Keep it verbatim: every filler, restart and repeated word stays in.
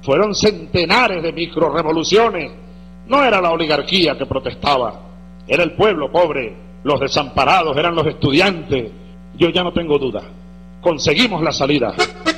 Fueron centenares de microrevoluciones. No era la oligarquía que protestaba, era el pueblo pobre, los desamparados, eran los estudiantes. Yo ya no tengo duda, conseguimos la salida.